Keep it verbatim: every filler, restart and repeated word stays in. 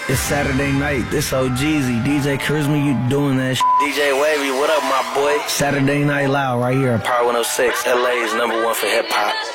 It's Saturday night, this O Jeezy. D J Charisma, you doing that shit. D J Wavy, what up, my boy? Saturday Night Loud right here on Power one oh six, L A's number one for hip-hop.